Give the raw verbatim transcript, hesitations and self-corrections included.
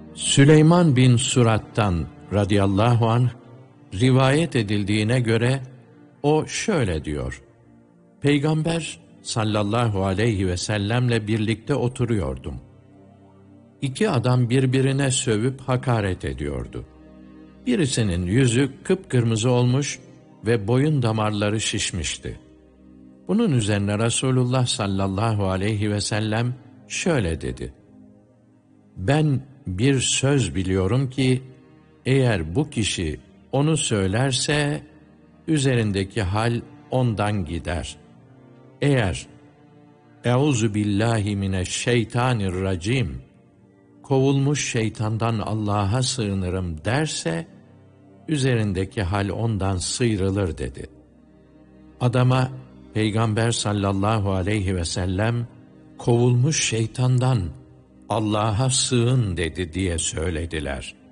Süleyman bin Surat'tan radıyallahu anh rivayet edildiğine göre o şöyle diyor: Peygamber sallallahu aleyhi ve sellemle birlikte oturuyordum. İki adam birbirine sövüp hakaret ediyordu. Birisinin yüzü kıpkırmızı olmuş ve boyun damarları şişmişti. Bunun üzerine Resulullah sallallahu aleyhi ve sellem şöyle dedi: Ben bir söz biliyorum ki eğer bu kişi onu söylerse üzerindeki hal ondan gider. Eğer "Euzu billahi mineşşeytanirracim, kovulmuş şeytandan Allah'a sığınırım" derse üzerindeki hal ondan sıyrılır dedi. Adama Peygamber sallallahu aleyhi ve sellem kovulmuş şeytandan Allah'a sığın dedi diye söylediler.